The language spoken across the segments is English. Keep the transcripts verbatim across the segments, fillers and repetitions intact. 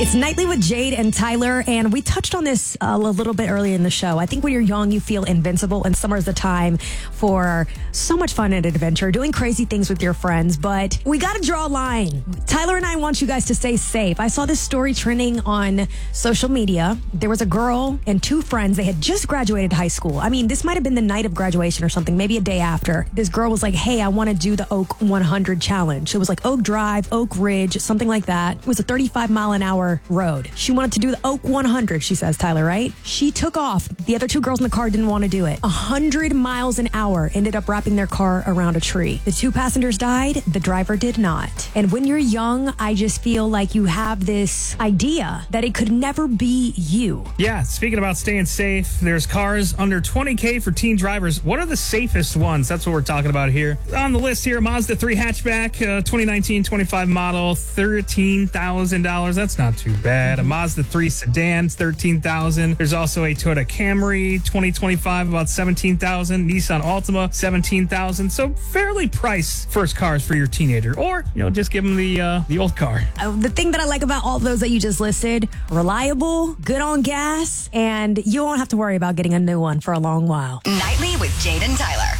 It's Nightly with Jade and Tyler, and we touched on this uh, a little bit earlier in the show. I think when you're young, you feel invincible, and summer's the time for so much fun and adventure, doing crazy things with your friends, but we got to draw a line. Tyler and I want you guys to stay safe. I saw this story trending on social media. There was a girl and two friends. They had just graduated high school. I mean, this might have been the night of graduation or something, maybe a day after. This girl was like, hey, I want to do the Oak one hundred challenge. It was like Oak Drive, Oak Ridge, something like that. It was a thirty-five mile an hour road. She wanted to do the Oak one hundred, she says, Tyler, right? She took off. The other two girls in the car didn't want to do it. one hundred miles an hour, ended up wrapping their car around a tree. The two passengers died. The driver did not. And when you're young, I just feel like you have this idea that it could never be you. Yeah, speaking about staying safe, there's cars under twenty K for teen drivers. What are the safest ones? That's what we're talking about here. On the list here, Mazda three hatchback, uh, twenty nineteen twenty-five model, thirteen thousand dollars. That's not too bad. A Mazda three sedan, thirteen thousand dollars. There's also a Toyota Camry, twenty twenty-five, about seventeen thousand dollars. Nissan Altima, seventeen thousand dollars. So fairly priced first cars for your teenager. Or, you know, just give them the, uh, the old car. Uh, the thing that I like about all those that you just listed, reliable, good on gas, and you won't have to worry about getting a new one for a long while. Nightly with Jade and Tyler.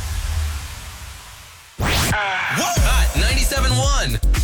What? Hot ninety-seven point one.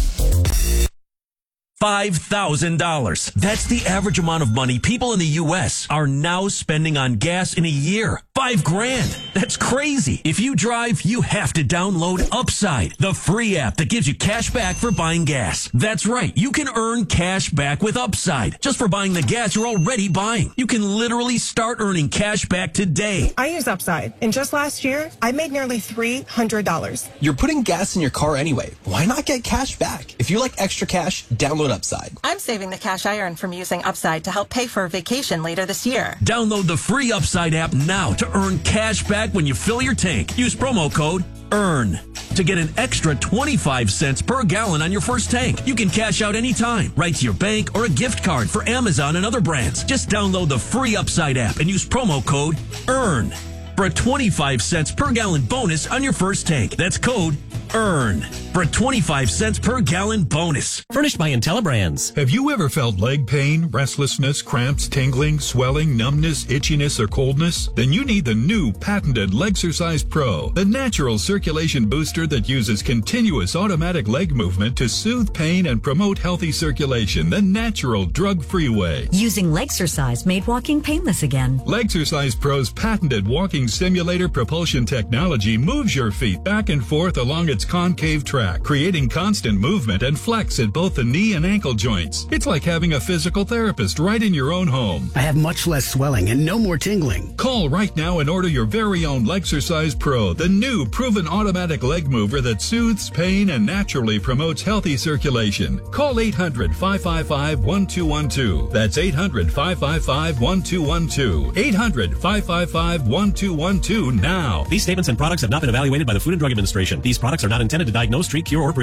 five thousand dollars. That's the average amount of money people in the U S are now spending on gas in a year. Five grand. That's crazy. If you drive, you have to download Upside, the free app that gives you cash back for buying gas. That's right. You can earn cash back with Upside just for buying the gas you're already buying. You can literally start earning cash back today. I use Upside, and just last year, I made nearly three hundred dollars. You're putting gas in your car anyway. Why not get cash back? If you like extra cash, download Upside. I'm saving the cash I earn from using Upside to help pay for a vacation later this year. Download the free Upside app now to earn cash back when you fill your tank. Use promo code EARN to get an extra twenty-five cents per gallon on your first tank. You can cash out anytime, right to your bank or a gift card for Amazon and other brands. Just download the free Upside app and use promo code EARN for a twenty-five cents per gallon bonus on your first tank. That's code EARN for a twenty-five cents per gallon bonus. Furnished by IntelliBrands. Have you ever felt leg pain, restlessness, cramps, tingling, swelling, numbness, itchiness, or coldness? Then you need the new patented Legsercise Pro, the natural circulation booster that uses continuous automatic leg movement to soothe pain and promote healthy circulation the natural drug-free way. Using Legsercise made walking painless again. Legsercise Pro's patented walking simulator propulsion technology moves your feet back and forth along its concave track, creating constant movement and flex at both the knee and ankle joints. It's like having a physical therapist right in your own home. I have much less swelling and no more tingling. Call right now and order your very own Legsercise Pro, the new proven automatic leg mover that soothes pain and naturally promotes healthy circulation. Call eight hundred, five five five, one two one two. That's eight hundred, five five five, one two one two. eight hundred, five five five, one two one two now. These statements and products have not been evaluated by the Food and Drug Administration. These products are not intended to diagnose, treat, cure, or prevent